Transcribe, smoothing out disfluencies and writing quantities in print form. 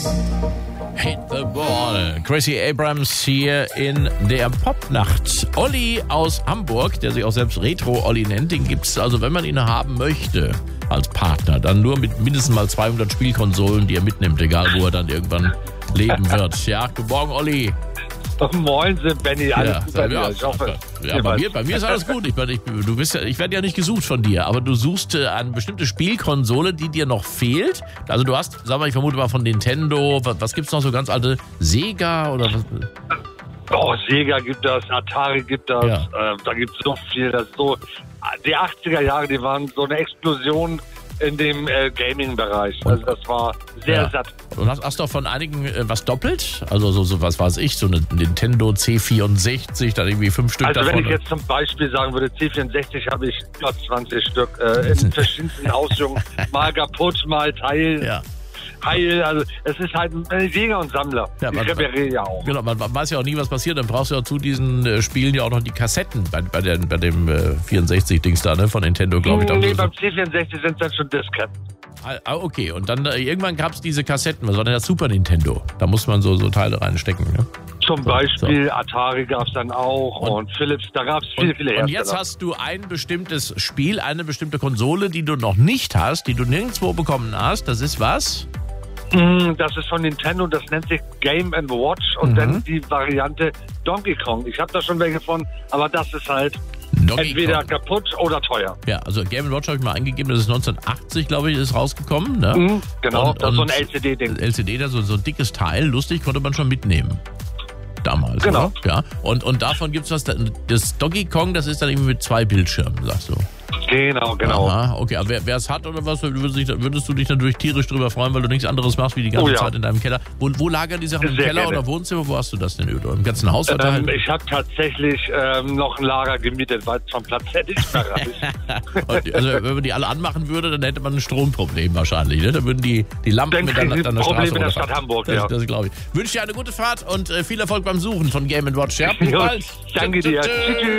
Hit the Ball. Gracie Abrams hier in der Popnacht. Olli aus Hamburg, der sich auch selbst Retro-Olli nennt, den gibt es also, wenn man ihn haben möchte als Partner, dann nur mit mindestens mal 200 Spielkonsolen, die er mitnimmt, egal wo er dann irgendwann leben wird. Ja, guten Morgen, Olli. Moin, Benny, alles gut bei dir. Ich hoffe, bei mir ist alles gut. Ich werde ja nicht gesucht von dir, aber du suchst eine bestimmte Spielkonsole, die dir noch fehlt. Also du hast, sag mal, ich vermute mal von Nintendo, was gibt's noch so ganz alte? Sega oder was? Oh, Sega gibt das, Atari gibt das, Ja. Da gibt es so viel. Das ist so, die 80er Jahre, die waren so eine Explosion in dem Gaming-Bereich. Also das war sehr satt. Und hast doch von einigen was doppelt? Also so was weiß ich, so eine Nintendo C64, dann irgendwie 5 Stück Also davon. wenn ich jetzt zum Beispiel sagen würde, C64 habe ich 20 Stück in verschiedensten Ausführungen. Mal kaputt, mal Teil. Ja. Heil, also es ist halt ein Jäger und Sammler. Ja, ich repariere ja auch. Genau, man weiß ja auch nie, was passiert. Dann brauchst du ja zu diesen Spielen ja auch noch die Kassetten bei dem 64-Dings da, ne, von Nintendo, glaube ich. Nee, beim C64 sind es dann schon Disketten. Ah, okay. Und dann irgendwann gab es diese Kassetten. Was war denn das Super Nintendo? Da muss man so Teile reinstecken, ne? Zum Beispiel Atari gab es dann auch und Philips, da gab es viele Hersteller. Und jetzt hast du ein bestimmtes Spiel, eine bestimmte Konsole, die du noch nicht hast, die du nirgendwo bekommen hast. Das ist was? Das ist von Nintendo, das nennt sich Game & Watch und dann die Variante Donkey Kong. Ich habe da schon welche von, aber das ist halt entweder kaputt oder teuer. Ja, also Game & Watch habe ich mal eingegeben, das ist 1980, glaube ich, ist rausgekommen. Ne? Genau, das ist so ein LCD-Ding. LCD, so ein dickes Teil, lustig, konnte man schon mitnehmen. Damals, genau. Oder? Ja. Und davon gibt es was, das Donkey Kong, das ist dann irgendwie mit 2 Bildschirmen, sagst du. Genau. Aha, okay, aber wer es hat oder was, würdest du dich natürlich tierisch drüber freuen, weil du nichts anderes machst wie die ganze Zeit in deinem Keller. Wo lagern die Sachen? Im Keller oder Wohnzimmer? Wo hast du das denn? Oder im ganzen Haus verteilt? Ich habe tatsächlich noch ein Lager gemietet, weil es vom Platz hätte ich mehr reicht. Also wenn man die alle anmachen würde, dann hätte man ein Stromproblem wahrscheinlich. Ne? Dann würden die Lampen mit deiner Straße Problem in der Stadt Hamburg, das glaube ich. Wünsche dir eine gute Fahrt und viel Erfolg beim Suchen von Game & Watch. Ja, bis bald. Danke dir. Tschüss.